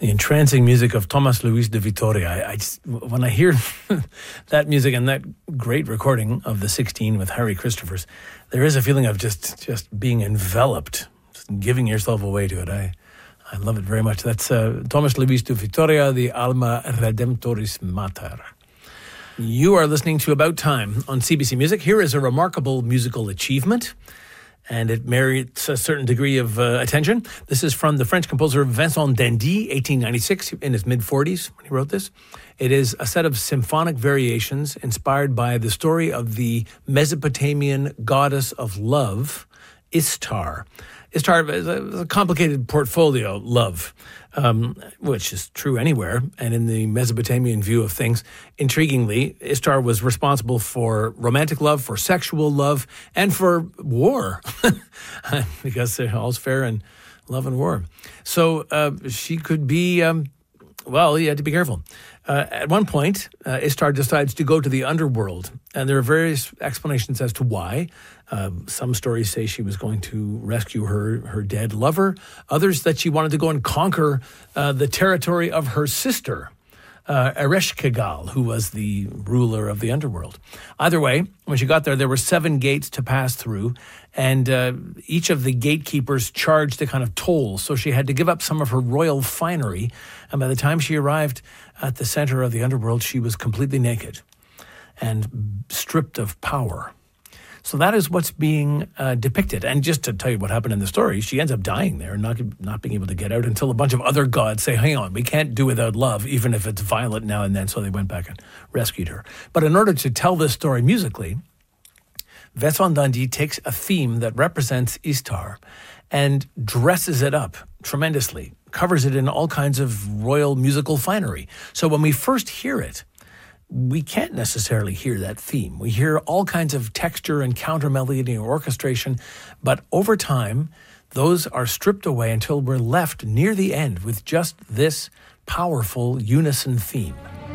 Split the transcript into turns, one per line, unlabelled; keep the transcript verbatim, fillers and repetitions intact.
The entrancing music of Tomás Luis de Vitoria. I, I just, when I hear that music and that great recording of the sixteen with Harry Christophers, there is a feeling of just just being enveloped, just giving yourself away to it. I I love it very much. That's uh, Tomás Luis de Vitoria, the Alma Redemptoris Mater. You are listening to About Time on C B C Music. Here is a remarkable musical achievement, and it merits a certain degree of uh, attention. This is from the French composer Vincent d'Indy, eighteen ninety-six, in his mid-forties when he wrote this. It is a set of symphonic variations inspired by the story of the Mesopotamian goddess of love, Ishtar. Ishtar is a, is a complicated portfolio, love, um, which is true anywhere. And in the Mesopotamian view of things, intriguingly, Ishtar was responsible for romantic love, for sexual love, and for war, because all's fair in love and war. So uh, she could be, um, well, you had to be careful. Uh, at one point, uh, Ishtar decides to go to the underworld, and there are various explanations as to why. Uh, some stories say she was going to rescue her, her dead lover. Others that she wanted to go and conquer uh, the territory of her sister, uh, Ereshkigal, who was the ruler of the underworld. Either way, when she got there, there were seven gates to pass through, and uh, each of the gatekeepers charged a kind of toll, so she had to give up some of her royal finery, and by the time she arrived at the center of the underworld, she was completely naked and stripped of power. So that is what's being uh, depicted. And just to tell you what happened in the story, she ends up dying there, not not being able to get out until a bunch of other gods say, hang on, we can't do without love, even if it's violent now and then. So they went back and rescued her. But in order to tell this story musically, Vincent d'Indy takes a theme that represents Ishtar and dresses it up tremendously, covers it in all kinds of royal musical finery. So when we first hear it, we can't necessarily hear that theme. We hear all kinds of texture and counter melody and orchestration, but over time, those are stripped away until we're left near the end with just this powerful unison theme.